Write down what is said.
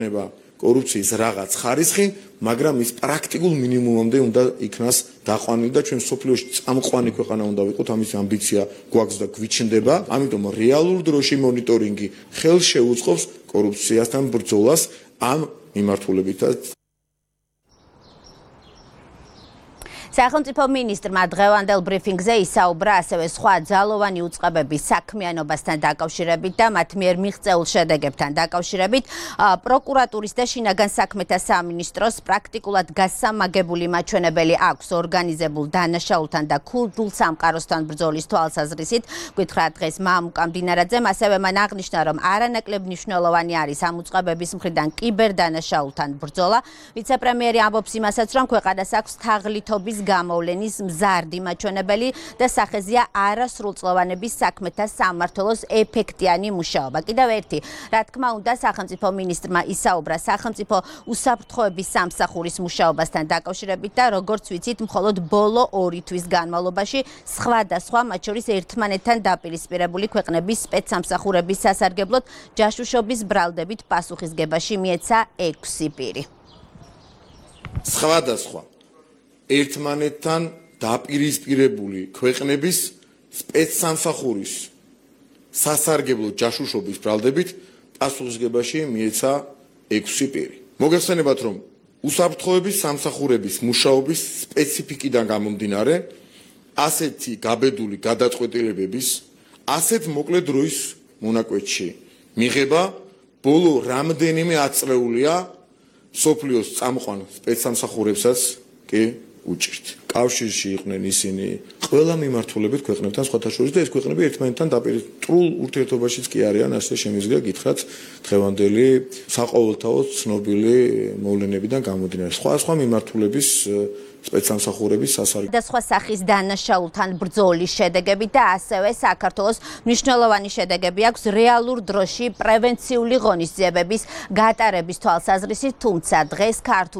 კორუფციის რაღაც ხარისხი, მაგრამ ის პრაქტიკულ მინიმუმამდე უნდა იქნას დაყვანილი და ჩვენ სოფლიოში წამყვანი ქვეყანა უნდა ვიყოთ, ამის ამბიცია გვაქვს და გვიჩნდება. ამიტომ რეალურ დროში მონიტორინგი ხელს შეუწყობს კორუფციასთან ბრძოლას ამ მიმართულებითაც. სახელმწიფო მინისტრმა დღევანდელ ბრიფინგზე ისაუბრა ასევე სხვა ძალოვანი უწყებების საქმიანობასთან დაკავშირებით და მათ მიერ მიღწეულ შედეგებთან დაკავშირებით. პროკურატურის და შინაგან საქმეთა სამინისტროს პრაქტიკულად გასამაგებული მაჩვენებელი აქვს ორგანიზებულ დანაშაულთან და ქურდულ სამყაროსთან ბრძოლის თვალსაზრისით. გითხრა დღეს მამუკა მდინარაძემ, ასევე მან აღნიშნა, რომ არანაკლებ მნიშვნელოვანი არის ამ უწყებების მხრიდან კიბერდანაშაულთან ბრძოლა. ვიცე-პრემიერი ამბობს იმასაც, რომ ქვეყანას აქვს თაღლითობის გამოვლენის მზარდი მაჩვენებელი და სახეზეა არასრულწლოვანების საქმეთა სამმართველოს ეფექტიანი მუშაობა. კიდევ ერთი, რა თქმა უნდა, სახელმწიფო მინისტრმა ისაუბრა სახელმწიფო უსაფრთხოების სამსახურის მუშაობასთან დაკავშირებით და როგორც ვიცით, მხოლოდ ბოლო 2 თვის განმავლობაში სხვადასხვა, მათ შორის ერთმანეთთან დაპირისპირებული ქვეყნების სპეცსამსახურების სასარგებლოდ ჯაშუშობის ბრალდებით პასუხისგებაში მიეცა 6 პირი. სხვადასხვა ერთმანეთთან დაპირისპირებული ქვეყნების სპეცსამსახურის სასარგებლო ჯაშუშობის ბრალდებით პასუხისგებაში მიეცა 6 პირი. მოგეხსენებათ, რომ უსაფრთხოების სამსახურების მუშაობის სპეციფიკიდან გამომდინარე, ასეთი გაბედული გადაწყვეტილებების ასეთ მოკლე დროის მონაკვეთში მიღება ბოლო რამდენიმე ათწლეულია სოფლიოს წამყვან სპეცსამსახურებსაც კი უჭირთ. კავშირში იყვნენ ისინი ყველა მიმართულებით ქვეყნებთან, სხვათა შორის და ეს ქვეყნები ერთმანეთთან დაპირისპირებულ ურთიერთობაშიც კი არიან, ასე შემიძლია გითხრათ დღევანდელი საყოველთაო ცნობილი მოვლენებიდან გამომდინარე. სხვა მიმართულების სპეცსამსახურების სასარგებლო და სხვა სახის დანაშაულთან ბრძოლის შედეგები და ასევე საქართველოს მნიშვნელოვანი შედეგები აქვს რეალურ დროში პრევენციული ღონისძიებების გატარების თვალსაზრისით, თუმცა დღეს ქართულ